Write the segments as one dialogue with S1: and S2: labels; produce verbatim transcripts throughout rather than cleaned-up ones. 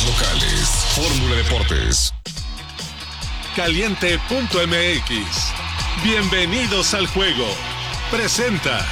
S1: Notas locales. Fórmula Deportes.
S2: Caliente punto M X. Bienvenidos al juego. Presenta.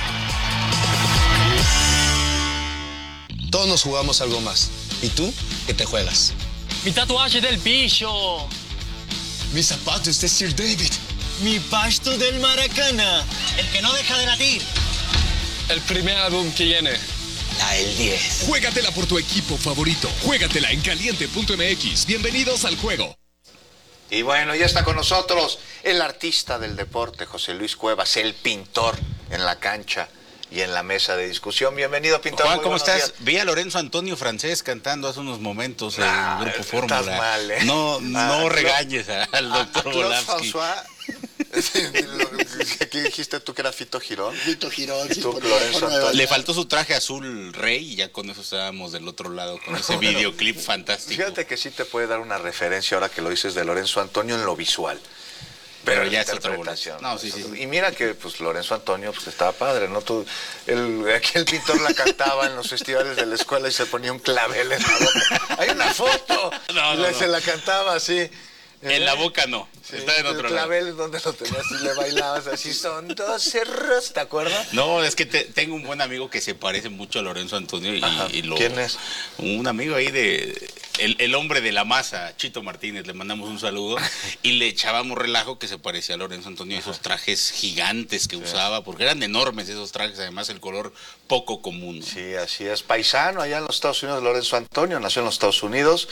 S3: Todos nos jugamos algo más. ¿Y tú? ¿Qué te juegas?
S4: Mi tatuaje del bicho.
S3: Mis zapatos de Sir David.
S5: Mi pasto del Maracana. El que no deja de latir.
S4: El primer álbum que viene.
S5: La El diez.
S1: Juégatela por tu equipo favorito. Juégatela en caliente punto M X. Bienvenidos al juego.
S6: Y bueno, ya está con nosotros el artista del deporte, José Luis Cuevas, el pintor en la cancha y en la mesa de discusión. Bienvenido, pintor.
S7: Juan,
S6: Muy
S7: ¿cómo estás?
S6: días.
S7: Vi a Lorenzo Antonio Francés cantando hace unos momentos en
S6: Nah,
S7: el Grupo
S6: estás
S7: Fórmula.
S6: mal, ¿eh?
S7: No,
S6: Ah,
S7: no
S6: Cla-
S7: regañes al
S6: Ah,
S7: doctor
S6: Claude
S7: Volavsky.
S6: François. Aquí dijiste tú que era Fito Girón.
S3: Vito Girón,
S6: Y
S3: sí,
S6: tú,
S3: por
S6: Lorenzo
S3: favor,
S6: Antonio.
S7: Le faltó su traje azul rey y ya con eso estábamos del otro lado, con ese
S6: Bueno,
S7: videoclip fantástico.
S6: Fíjate que sí te puede dar una referencia ahora que lo dices de Lorenzo Antonio en lo visual. Pero,
S7: Pero ya
S6: la
S7: es otra
S6: interpretación.
S7: bola. No, sí, sí, sí.
S6: Y mira que pues Lorenzo Antonio pues estaba padre, ¿no? Tú, el, aquel pintor la cantaba en los festivales de la escuela y se ponía un clavel en la boca. Hay una foto.
S7: No, no,
S6: Le-
S7: no.
S6: Se la cantaba así.
S7: En la boca no,
S6: Sí,
S7: está en otro
S6: el
S7: lado.
S6: clavel donde lo tenías y le bailabas así, son dos cerros, ¿te acuerdas?
S7: No, es que te- tengo un buen amigo que se parece mucho a Lorenzo Antonio y,
S6: Ajá.
S7: y lo...
S6: ¿Quién es?
S7: Un amigo ahí de... El, el hombre de la masa, Chito Martínez, le mandamos un saludo y le echábamos relajo que se parecía a Lorenzo Antonio, esos trajes gigantes que usaba, porque eran enormes esos trajes, además el color poco común. ¿no?
S6: Sí, así es. Paisano allá en los Estados Unidos, Lorenzo Antonio, nació en los Estados Unidos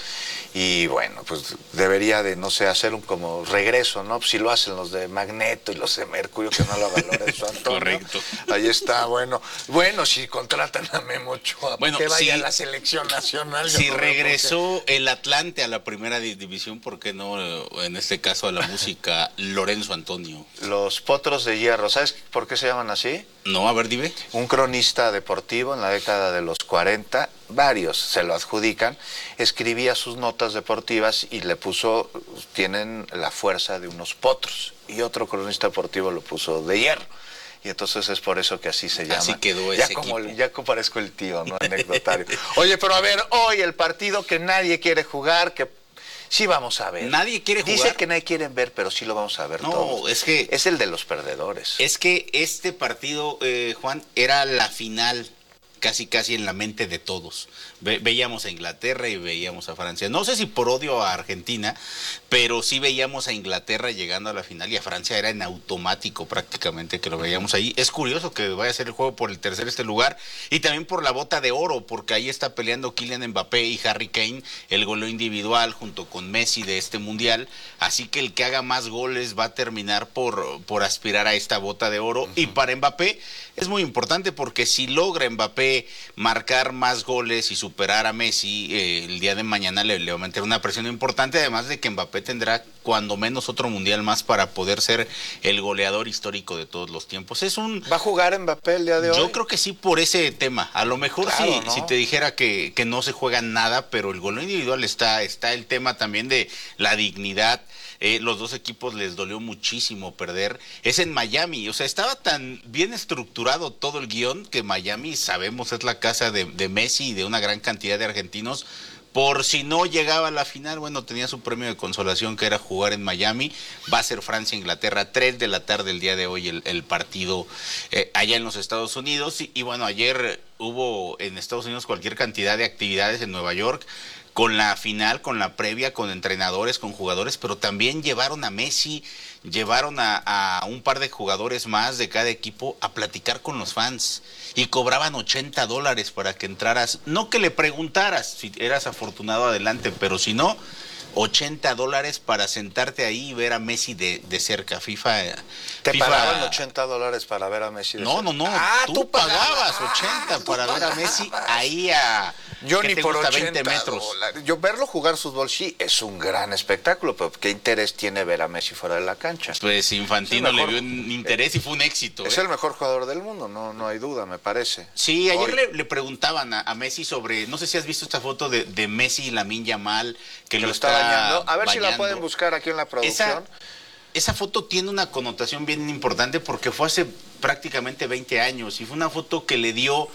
S6: y bueno, pues debería de, no sé, hacer un como regreso, ¿no? Pues si lo hacen los de Magneto y los de Mercurio, que no lo haga Lorenzo Antonio.
S7: Correcto.
S6: Ahí está, bueno. Bueno, si contratan a Memo Ochoa,
S7: Bueno,
S6: que vaya
S7: si-
S6: a la selección nacional. yo
S7: Si
S6: no veo por qué.
S7: regresó el Atlante a la primera di- división, ¿por qué no, eh, en este caso, a la música Lorenzo Antonio?
S6: Los Potros de Hierro, ¿sabes por qué se llaman así?
S7: No, a ver, dime.
S6: Un cronista deportivo en la década de los cuarenta, varios se lo adjudican, escribía sus notas deportivas y le puso, tienen la fuerza de unos potros, y otro cronista deportivo lo puso de hierro. Y entonces es por eso que así se llama.
S7: Así quedó
S6: ya
S7: ese
S6: como
S7: equipo.
S6: Ya parezco el tío, ¿no? Anecdotario. Oye, pero a ver, hoy el partido que nadie quiere jugar, que sí vamos a ver.
S7: Nadie quiere
S6: Dice
S7: jugar.
S6: que nadie quiere ver, pero sí lo vamos a ver
S7: No,
S6: todos.
S7: es que-
S6: Es el de los perdedores.
S7: Es que este partido, eh, Juan, era la final casi casi en la mente de todos. Ve- veíamos a Inglaterra y veíamos a Francia. No sé si por odio a Argentina, pero sí veíamos a Inglaterra llegando a la final y a Francia era en automático prácticamente que lo veíamos ahí. Es curioso que vaya a ser el juego por el tercer este lugar y también por la bota de oro, porque ahí está peleando Kylian Mbappé y Harry Kane el goleo individual junto con Messi de este mundial. Así que el que haga más goles va a terminar por, por aspirar a esta bota de oro. Uh-huh. Y para Mbappé es muy importante porque si logra Mbappé marcar más goles y superar a Messi, eh, el día de mañana le, le va a meter una presión importante, además de que Mbappé tendrá cuando menos otro mundial más para poder ser el goleador histórico de todos los tiempos. Es un...
S6: ¿Va a jugar Mbappé el día de hoy?
S7: Yo creo que sí por ese tema. A lo mejor
S6: Claro,
S7: sí,
S6: ¿no?
S7: si te dijera que, que no se juega nada, pero el goleo individual está, está el tema también de la dignidad. Eh, los dos equipos les dolió muchísimo perder. Es en Miami, o sea, estaba tan bien estructurado todo el guión que Miami, sabemos, es la casa de, de Messi y de una gran cantidad de argentinos. Por si no llegaba a la final, bueno, tenía su premio de consolación que era jugar en Miami. Va a ser Francia-Inglaterra, tres de la tarde el día de hoy el, el partido eh, allá en los Estados Unidos. Y, y bueno, ayer hubo en Estados Unidos cualquier cantidad de actividades en Nueva York, con la final, con la previa, con entrenadores, con jugadores, pero también llevaron a Messi, llevaron a, a un par de jugadores más de cada equipo a platicar con los fans y cobraban ochenta dólares para que entraras, no que le preguntaras si eras afortunado adelante, pero si no, ochenta dólares para sentarte ahí y ver a Messi de, de cerca. FIFA...
S6: ¿Te
S7: FIFA...
S6: pagaban ochenta dólares para ver a Messi de
S7: No,
S6: cerca?
S7: no, no,
S6: Ah,
S7: tú,
S6: tú
S7: pagabas
S6: pagabas.
S7: ochenta
S6: Ah, tú
S7: para ver a Messi
S6: pagabas.
S7: ahí a...
S6: Yo
S7: ¿qué
S6: ni
S7: te
S6: por
S7: gusta?
S6: ochenta
S7: veinte metros.
S6: dólares. Yo verlo jugar fútbol sí es un gran espectáculo, pero ¿qué interés tiene ver a Messi fuera de la cancha?
S7: Pues Infantino
S6: Es el
S7: le
S6: mejor-
S7: vio un interés y fue un éxito.
S6: Es
S7: ¿eh?
S6: el mejor jugador del mundo, no, no hay duda, me parece.
S7: Sí, ayer
S6: Hoy.
S7: le, le preguntaban a, a Messi sobre, no sé si has visto esta foto de, de Messi y Lamine Yamal, que,
S6: Que
S7: lo
S6: lo está bañando. A ver si la
S7: bañando.
S6: pueden buscar aquí en la producción.
S7: Esa, esa foto tiene una connotación bien importante porque fue hace prácticamente veinte años y fue una foto que le dio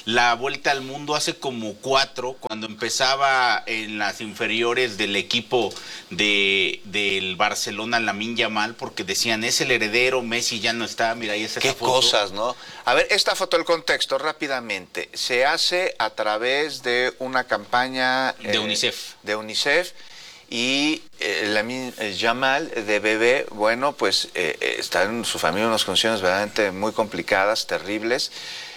S7: la vuelta al mundo hace como cuatro, cuando empezaba en las inferiores del equipo de del Barcelona, Lamine Yamal, porque decían, es el heredero, Messi ya no está, mira, ahí está
S6: Qué
S7: esa foto.
S6: cosas, ¿no? A ver, esta foto, el contexto, rápidamente. Se hace a través de una campaña...
S7: De
S6: eh,
S7: UNICEF.
S6: De UNICEF. Y eh, Lamine Yamal, de bebé, bueno, pues eh, está en su familia en unas condiciones verdaderamente muy complicadas, terribles.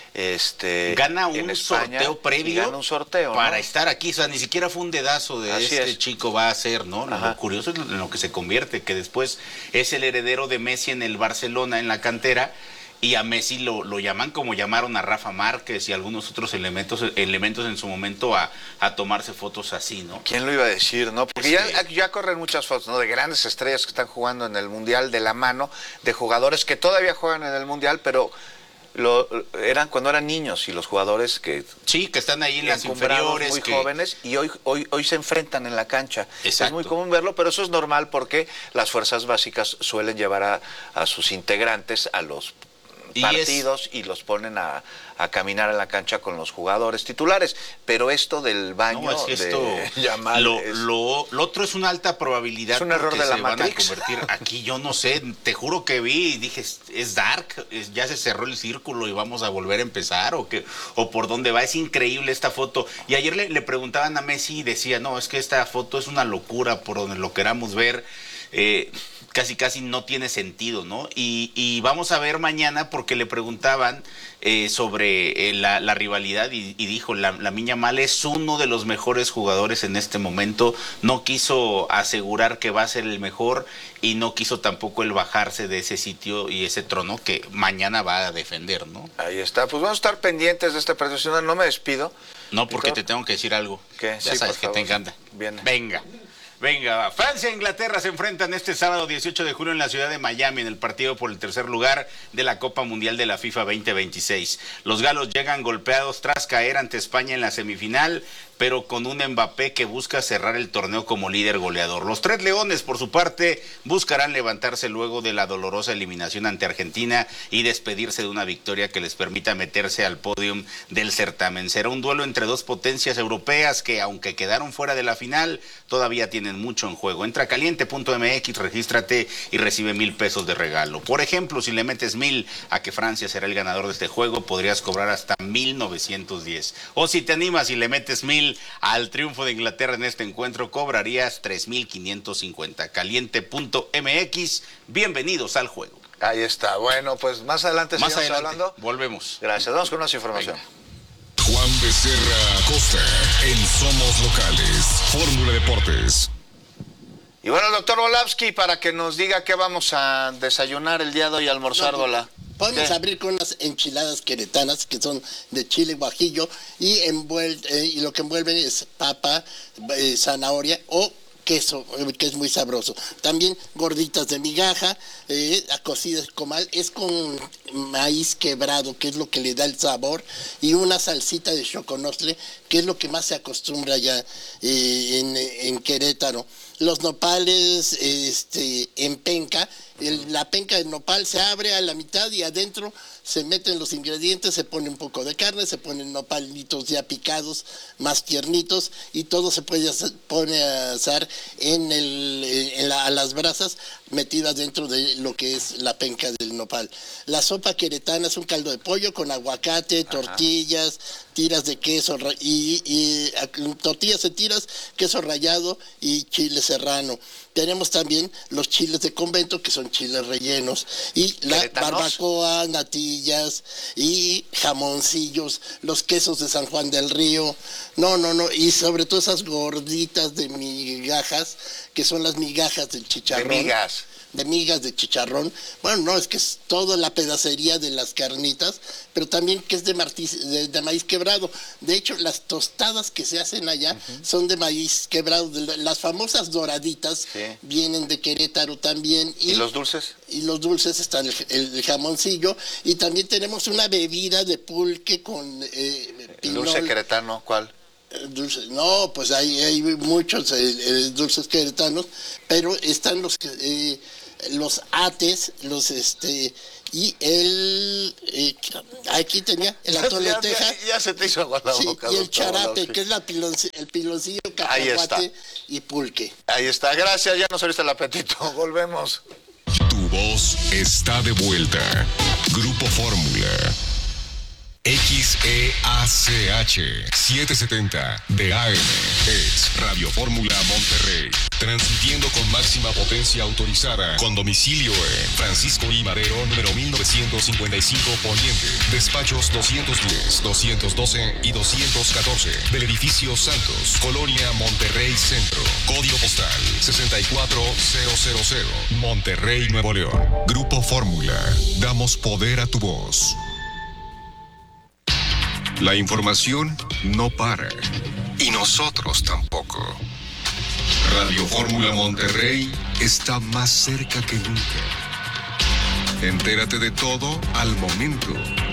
S6: Este,
S7: gana un
S6: en España,
S7: sorteo previo
S6: gana un sorteo,
S7: para
S6: ¿no?
S7: estar aquí, o sea, ni siquiera fue un dedazo de
S6: Así
S7: este
S6: es.
S7: chico va a ser, ¿no?
S6: Ajá.
S7: Lo curioso es en lo que se convierte, que después es el heredero de Messi en el Barcelona, en la cantera, y a Messi lo, lo llaman como llamaron a Rafa Márquez y algunos otros elementos elementos en su momento a, a tomarse fotos así, ¿no?
S6: ¿Quién lo iba a decir, no? Porque
S7: Es
S6: ya,
S7: que-
S6: ya corren muchas fotos, ¿no? De grandes estrellas que están jugando en el Mundial de la mano, de jugadores que todavía juegan en el Mundial, pero lo, eran cuando eran niños y los jugadores que
S7: Sí, que están ahí en las
S6: encumbrados,
S7: inferiores.
S6: muy
S7: que-
S6: jóvenes, y hoy, hoy, hoy se enfrentan en la cancha.
S7: Exacto.
S6: Es muy común verlo, pero eso es normal porque las fuerzas básicas suelen llevar a, a sus integrantes a los
S7: Y
S6: partidos y los ponen a, a caminar en la cancha con los jugadores titulares. Pero esto del baño
S7: No, es que esto,
S6: de Yamal
S7: lo,
S6: es-
S7: lo, lo otro es una alta probabilidad.
S6: Es un error
S7: porque
S6: de la
S7: se van
S6: Matrix.
S7: a convertir. Aquí yo no sé, te juro que vi y dije, es, es dark, es- ya se cerró el círculo y vamos a volver a empezar o qué, o por dónde va. Es increíble esta foto. Y ayer le, le preguntaban a Messi y decía, no, es que esta foto es una locura por donde lo queramos ver. Eh, casi casi no tiene sentido, ¿no? Y, y vamos a ver mañana porque le preguntaban eh, sobre eh, la, la rivalidad y, y dijo, la, Lamine Yamal es uno de los mejores jugadores en este momento, no quiso asegurar que va a ser el mejor y no quiso tampoco el bajarse de ese sitio y ese trono que mañana va a defender, ¿no?
S6: Ahí está. Pues vamos a estar pendientes de esta presentación. No me despido.
S7: No, porque
S6: Víctor.
S7: te tengo que decir algo.
S6: ¿Qué?
S7: Ya
S6: Sí,
S7: sabes
S6: por
S7: que
S6: favor.
S7: te encanta.
S6: Viene.
S7: Venga. Venga, Francia e Inglaterra se enfrentan este sábado dieciocho de julio en la ciudad de Miami en el partido por el tercer lugar de la Copa Mundial de la FIFA veinte veintiséis. Los galos llegan golpeados tras caer ante España en la semifinal, pero con un Mbappé que busca cerrar el torneo como líder goleador. Los tres leones, por su parte, buscarán levantarse luego de la dolorosa eliminación ante Argentina y despedirse de una victoria que les permita meterse al podium del certamen. Será un duelo entre dos potencias europeas que, aunque quedaron fuera de la final, todavía tienen mucho en juego. Entra a caliente punto m x, regístrate y recibe mil pesos de regalo. Por ejemplo, si le metes mil a que Francia será el ganador de este juego, podrías cobrar hasta mil novecientos diez. O si te animas y le metes mil al triunfo de Inglaterra en este encuentro, cobrarías tres mil quinientos cincuenta. caliente punto m x, bienvenidos al juego.
S6: Ahí está. Bueno, pues más adelante
S7: Más
S6: seguimos
S7: adelante,
S6: hablando.
S7: volvemos.
S6: Gracias. Vamos con más información.
S7: Venga.
S1: Juan Becerra Costa en Somos Locales. Fórmula Deportes.
S6: Y bueno, el doctor Volavsky, para que nos diga qué vamos a desayunar el día de hoy, almorzar,
S8: No,
S6: Vola.
S8: Podemos
S6: ¿Qué?
S8: abrir con unas enchiladas queretanas que son de chile guajillo y, envuel- eh, y lo que envuelven es papa, eh, zanahoria o queso, eh, que es muy sabroso. También gorditas de migaja, eh, cocidas con comal, es con maíz quebrado, que es lo que le da el sabor, y una salsita de choconostle, que es lo que más se acostumbra ya eh, en, en Querétaro. Los nopales este, en penca, el- la penca de nopal se abre a la mitad y adentro se meten los ingredientes, se pone un poco de carne, se ponen nopalitos ya picados, más tiernitos, y todo se puede hacer, pone a asar en, el, en la- a las brasas metidas dentro de lo que es la penca del nopal. La sopa queretana es un caldo de pollo con aguacate, tortillas, tiras de queso ra- y, y a- tortillas en tiras, queso rallado y chile serrano. Tenemos también los chiles de convento, que son chiles rellenos, y la
S6: ¿Queretanos?
S8: barbacoa, natillas y jamoncillos, los quesos de San Juan del Río. No, no, no, y sobre todo esas gorditas de migajas, que son las migajas del
S6: De
S8: chicharrón.
S6: migas.
S8: De migas de chicharrón. Bueno, no, es que es toda la pedacería de las carnitas, pero también que es de, martiz- de, de maíz quebrado. De hecho, las tostadas que se hacen allá son de maíz quebrado. De la- las famosas doraditas
S6: Sí.
S8: vienen de Querétaro también.
S6: ¿Y los dulces?
S8: Y los dulces están el, el jamoncillo. Y también tenemos una bebida de pulque con eh,
S6: El dulce
S8: pinol.
S6: queretano, ¿cuál?
S8: Eh, Dulces, no, pues hay, hay muchos eh, eh, dulces queretanos, pero están los que, eh, los ates, los este y el eh, aquí tenía el atole de
S6: ya,
S8: Teja.
S6: ya, ya se te hizo agua la
S8: Sí,
S6: boca.
S8: y el
S6: doctor
S8: charape,
S6: Volosky.
S8: que es la pilonci- el piloncillo,
S6: Ahí está.
S8: cacahuate y pulque.
S6: Ahí está, gracias, ya nos abriste el apetito. Volvemos.
S1: Tu voz está de vuelta. Grupo Fórmula. X E A C H setecientos setenta de A M es Radio Fórmula Monterrey, transmitiendo con máxima potencia autorizada, con domicilio en Francisco I. Madero, número mil novecientos cincuenta y cinco Poniente, despachos doscientos diez, doscientos doce y doscientos catorce, del edificio Santos, Colonia Monterrey Centro, código postal sesenta y cuatro mil, Monterrey, Nuevo León. Grupo Fórmula, damos poder a tu voz. La información no para, y nosotros tampoco. Radio Fórmula Monterrey está más cerca que nunca. Entérate de todo al momento.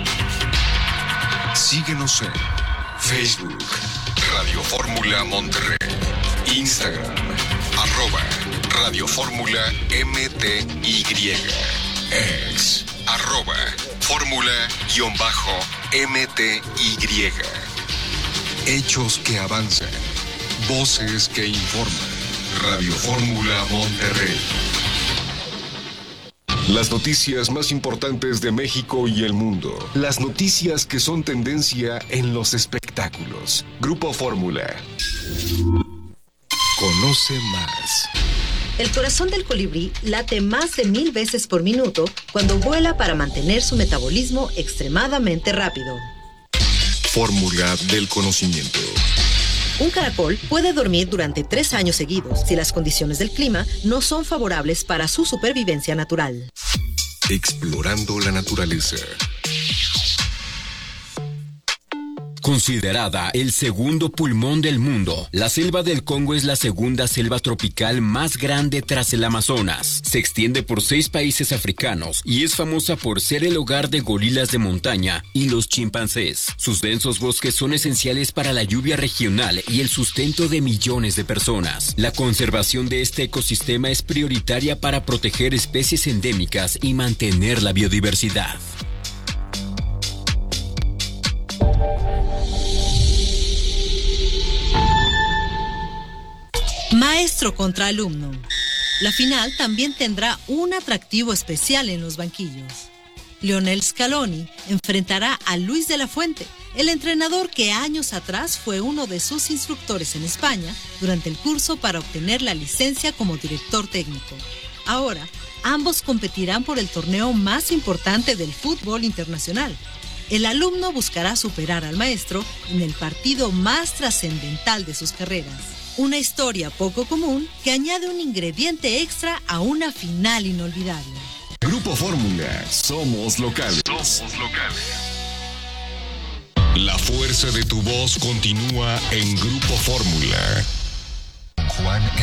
S1: Síguenos en Facebook, Radio Fórmula Monterrey, Instagram, arroba Radio Fórmula M T Y, ex, arroba Fórmula-M T Y. Hechos que avanzan, voces que informan. Radio Fórmula Monterrey. Las noticias más importantes de México y el mundo. Las noticias que son tendencia en los espectáculos. Grupo Fórmula. Conoce más.
S9: El corazón del colibrí late más de mil veces por minuto cuando vuela para mantener su metabolismo extremadamente rápido.
S1: Fórmula del conocimiento.
S9: Un caracol puede dormir durante tres años seguidos si las condiciones del clima no son favorables para su supervivencia natural.
S1: Explorando la naturaleza.
S10: Considerada el segundo pulmón del mundo, la selva del Congo es la segunda selva tropical más grande tras el Amazonas. Se extiende por seis países africanos y es famosa por ser el hogar de gorilas de montaña y los chimpancés. Sus densos bosques son esenciales para la lluvia regional y el sustento de millones de personas. La conservación de este ecosistema es prioritaria para proteger especies endémicas y mantener la biodiversidad.
S9: Maestro contra alumno. La final también tendrá un atractivo especial en los banquillos. Lionel Scaloni enfrentará a Luis de la Fuente, el entrenador que años atrás fue uno de sus instructores en España durante el curso para obtener la licencia como director técnico. Ahora, ambos competirán por el torneo más importante del fútbol internacional. El alumno buscará superar al maestro en el partido más trascendental de sus carreras. Una historia poco común que añade un ingrediente extra a una final inolvidable.
S1: Grupo Fórmula, somos locales. Somos locales. La fuerza de tu voz continúa en Grupo Fórmula. Juan